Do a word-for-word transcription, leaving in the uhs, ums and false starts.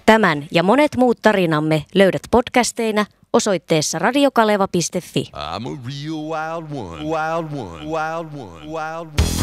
Tämän ja monet muut tarinamme löydät podcasteina osoitteessa radiokaleva piste fi. I'm a real wild one. Wild one. Wild one. Wild one.